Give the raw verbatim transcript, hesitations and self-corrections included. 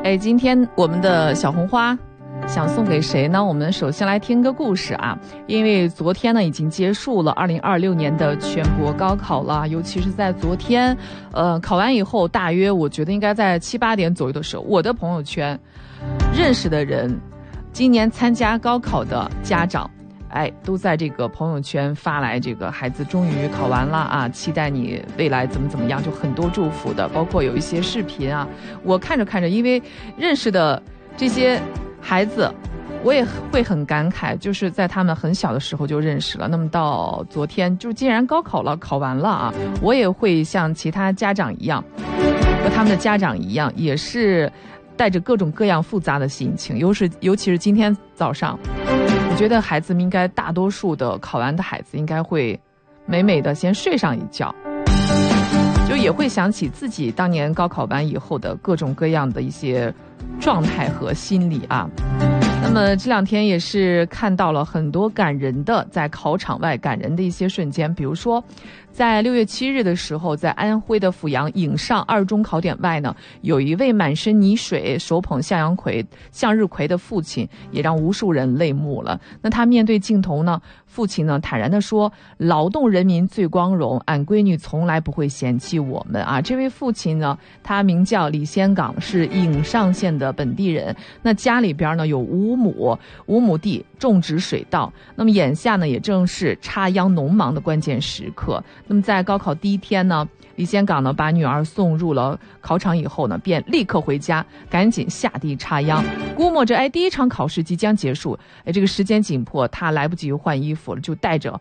哎，今天我们的小红花想送给谁呢？我们首先来听个故事啊，因为昨天呢已经结束了二零二六年的全国高考了，尤其是在昨天，呃，考完以后，大约我觉得应该在七八点左右的时候，我的朋友圈认识的人，今年参加高考的家长，哎，都在这个朋友圈发来这个孩子终于考完了啊，期待你未来怎么怎么样，就很多祝福的，包括有一些视频啊，我看着看着，因为认识的这些孩子，我也会很感慨，就是在他们很小的时候就认识了，那么到昨天就既然高考了，考完了啊，我也会像其他家长一样，和他们的家长一样，也是带着各种各样复杂的心情，尤是尤其是今天早上，我觉得孩子们应该大多数的考完的孩子应该会美美的先睡上一觉，就也会想起自己当年高考完以后的各种各样的一些状态和心理啊。那么这两天也是看到了很多感人的，在考场外感人的一些瞬间，比如说在六月七日的时候，在安徽的阜阳颍上二中考点外呢，有一位满身泥水手捧向阳葵向日葵的父亲，也让无数人泪目了。那他面对镜头呢，父亲呢坦然地说，劳动人民最光荣，俺闺女从来不会嫌弃我们啊。这位父亲呢，他名叫李先岗，是颍上县的本地人，那家里边呢有五亩五亩地种植水稻，那么眼下呢也正是插秧农忙的关键时刻。那么在高考第一天呢，李先岗呢把女儿送入了考场以后呢，便立刻回家，赶紧下地插秧。估摸着哎第一场考试即将结束，哎这个时间紧迫，他来不及换衣服了，就带着